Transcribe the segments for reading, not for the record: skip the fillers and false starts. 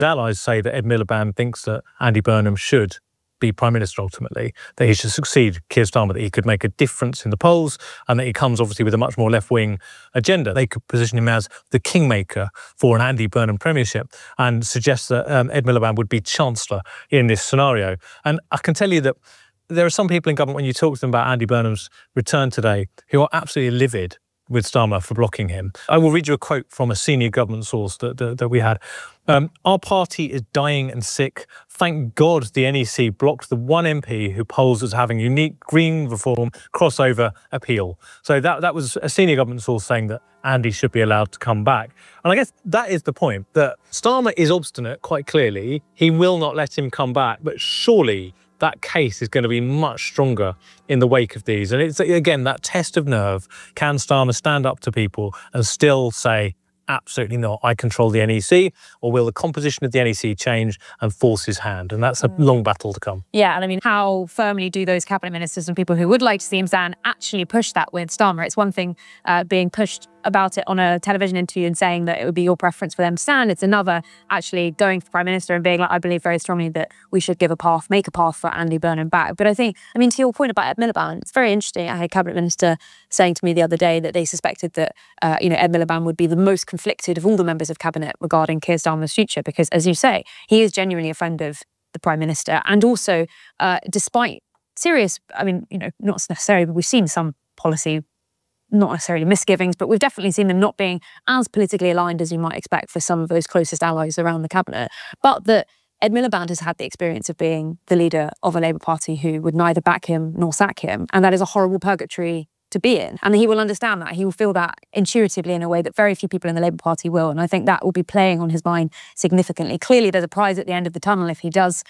allies say that Ed Miliband thinks that Andy Burnham should be Prime Minister ultimately, that he should succeed Keir Starmer, that he could make a difference in the polls, and that he comes obviously with a much more left-wing agenda. They could position him as the kingmaker for an Andy Burnham premiership and suggest that Ed Miliband would be Chancellor in this scenario. And I can tell you that there are some people in government, when you talk to them about Andy Burnham's return today, who are absolutely livid with Starmer for blocking him. I will read you a quote from a senior government source that we had. Our party is dying and sick. Thank God the NEC blocked the one MP who polls as having unique green reform crossover appeal. So that was a senior government source saying that Andy should be allowed to come back. And I guess that is the point, that Starmer is obstinate, quite clearly. He will not let him come back, but surely that case is going to be much stronger in the wake of these. And it's, again, that test of nerve. Can Starmer stand up to people and still say, absolutely not, I control the NEC, or will the composition of the NEC change and force his hand? And that's a long battle to come. Yeah, and I mean, how firmly do those cabinet ministers and people who would like to see him stand actually push that with Starmer? It's one thing being pushed about it on a television interview and saying that it would be your preference for them to stand. It's another actually going for Prime Minister and being like, I believe very strongly that we should give a path, make a path for Andy Burnham back. But I think, I mean, to your point about Ed Miliband, it's very interesting. I had a cabinet minister saying to me the other day that they suspected that, Ed Miliband would be the most conflicted of all the members of cabinet regarding Keir Starmer's future, because, as you say, he is genuinely a friend of the Prime Minister. And also, despite serious, I mean, not necessarily, but we've seen some policy, not necessarily misgivings, but we've definitely seen them not being as politically aligned as you might expect for some of those closest allies around the cabinet. But that Ed Miliband has had the experience of being the leader of a Labour Party who would neither back him nor sack him. And that is a horrible purgatory to be in. And he will understand that. He will feel that intuitively in a way that very few people in the Labour Party will. And I think that will be playing on his mind significantly. Clearly, there's a prize at the end of the tunnel if he does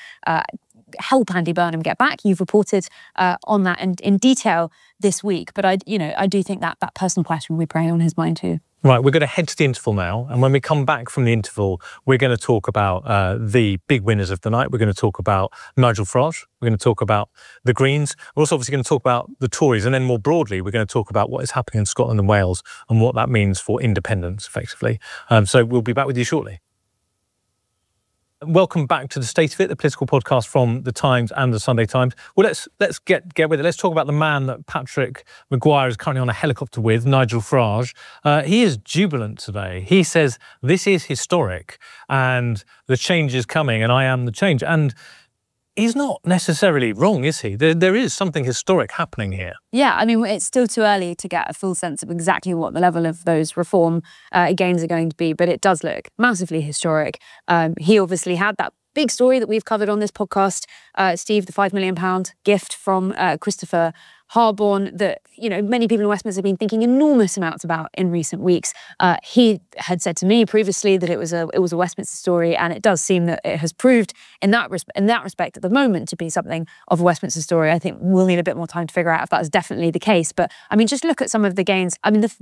help Andy Burnham get back. You've reported on that in detail this week. But I do think that that personal question will be preying on his mind too. Right, we're going to head to the interval now. And when we come back from the interval, we're going to talk about the big winners of the night. We're going to talk about Nigel Farage. We're going to talk about the Greens. We're also obviously going to talk about the Tories. And then more broadly, we're going to talk about what is happening in Scotland and Wales and what that means for independence, effectively. So we'll be back with you shortly. Welcome back to The State of It, the political podcast from The Times and The Sunday Times. Well, let's get with it. Let's talk about the man that Patrick Maguire is currently on a helicopter with, Nigel Farage. He is jubilant today. He says, this is historic and the change is coming and I am the change. And he's not necessarily wrong, is he? There is something historic happening here. Yeah, I mean, it's still too early to get a full sense of exactly what the level of those reform gains are going to be, but it does look massively historic. He obviously had that big story that we've covered on this podcast, Steve, the £5 million gift from Christopher Harborne that, many people in Westminster have been thinking enormous amounts about in recent weeks. He had said to me previously that it was a Westminster story, and it does seem that it has proved in that respect at the moment to be something of a Westminster story. I think we'll need a bit more time to figure out if that is definitely the case. But I mean, just look at some of the gains. I mean,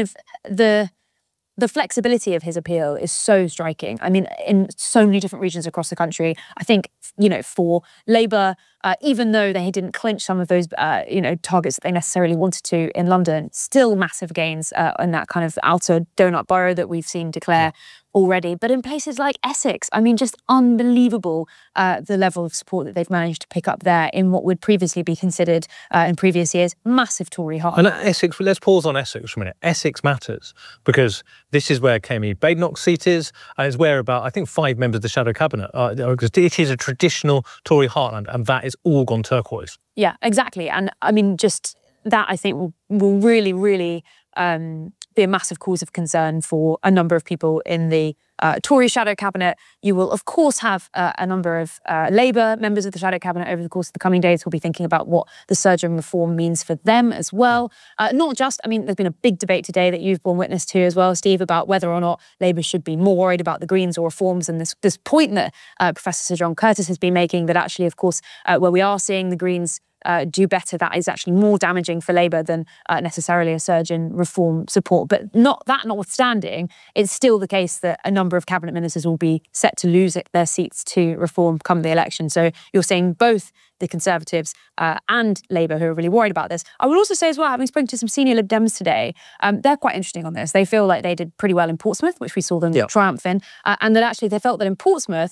the flexibility of his appeal is so striking. I mean, in so many different regions across the country, I think, for Labour, even though they didn't clinch some of those, targets that they necessarily wanted to in London, still massive gains in that kind of outer donut borough that we've seen declare already. But in places like Essex, I mean, just unbelievable the level of support that they've managed to pick up there in what would previously be considered in previous years massive Tory heart. And Essex, let's pause on Essex for a minute. Essex matters because this is where Kemi Badenoch's seat is, and it's where about, I think, 5 members of the shadow cabinet are. It is a traditional Tory heartland, and that is all gone turquoise. Yeah, exactly. And I mean, just that I think will really, really be a massive cause of concern for a number of people in the Tory shadow cabinet. You will, of course, have a number of Labour members of the shadow cabinet over the course of the coming days who will be thinking about what the surge in reform means for them as well. Not just, I mean, there's been a big debate today that you've borne witness to as well, Steve, about whether or not Labour should be more worried about the Greens or reforms. And this point that Professor Sir John Curtis has been making that actually, of course, where we are seeing the Greens do better, that is actually more damaging for Labour than necessarily a surge in reform support. But notwithstanding, it's still the case that a number of cabinet ministers will be set to lose their seats to reform come the election. So you're seeing both the Conservatives and Labour who are really worried about this. I would also say as well, having spoken to some senior Lib Dems today, they're quite interesting on this. They feel like they did pretty well in Portsmouth, which we saw them triumph in, and that actually they felt that in Portsmouth,